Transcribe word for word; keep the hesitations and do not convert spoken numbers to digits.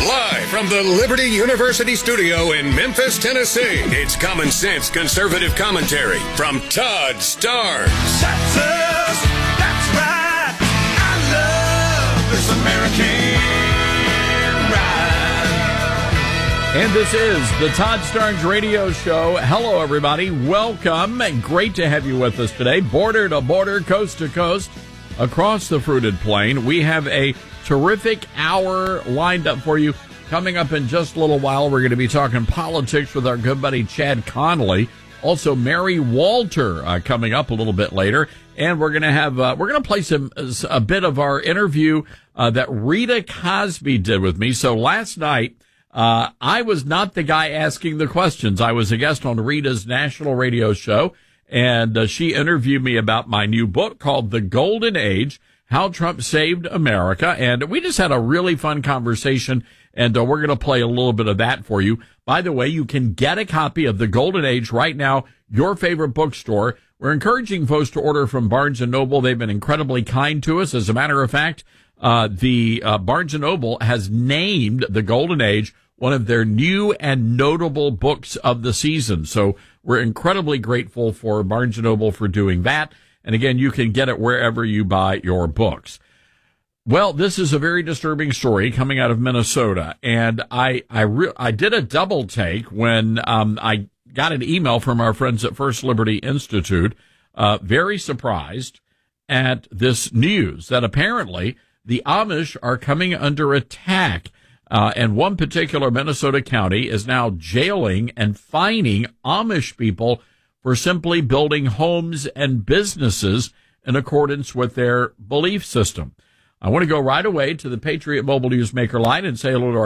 Live from the Liberty University studio in Memphis, Tennessee, it's Common Sense Conservative Commentary from Todd Starnes. That's us, that's right. I love this American ride. And this is the Todd Starnes Radio Show. Hello, everybody. Welcome. Great to have you with us today. Border to border, coast to coast, across the fruited plain. We have a terrific hour lined up for you. Coming up in just a little while, we're going to be talking politics with our good buddy Chad Connolly. Also, Mary Walter uh, coming up a little bit later. And we're going to have, uh, we're going to play some, a bit of our interview uh, that Rita Cosby did with me. So last night, uh, I was not the guy asking the questions. I was a guest on Rita's national radio show, and uh, she interviewed me about my new book called The Golden Age, How Trump Saved America. And we just had a really fun conversation, and uh, we're going to play a little bit of that for you. By the way, you can get a copy of The Golden Age right now, your favorite bookstore. We're encouraging folks to order from Barnes and Noble. They've been incredibly kind to us. As a matter of fact, uh, the uh, Barnes and Noble has named The Golden Age one of their new and notable books of the season. So we're incredibly grateful for Barnes and Noble for doing that. And again, you can get it wherever you buy your books. Well, this is a very disturbing story coming out of Minnesota. And I, I, re- I did a double take when, um, I got an email from our friends at First Liberty Institute, uh, very surprised at this news that apparently the Amish are coming under attack. Uh, and one particular Minnesota county is now jailing and fining Amish people for simply building homes and businesses in accordance with their belief system. I want to go right away to the Patriot Mobile Newsmaker line and say hello to our